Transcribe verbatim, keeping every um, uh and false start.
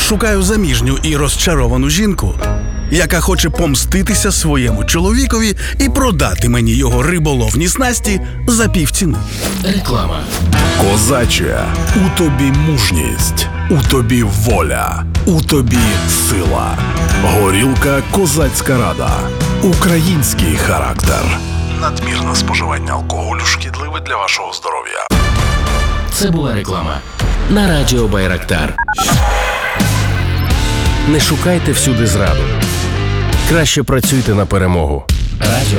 Шукаю заміжню і розчаровану жінку, яка хоче помститися своєму чоловікові і продати мені його риболовні снасті за півціни. Реклама. Козаче, у тобі мужність, у тобі воля, у тобі сила. Горілка «Козацька рада». Український характер. Надмірне споживання алкоголю шкідливе для вашого здоров'я. Це була реклама на радіо Байрактар. Не шукайте всюди зраду. Краще працюйте на перемогу. Радіо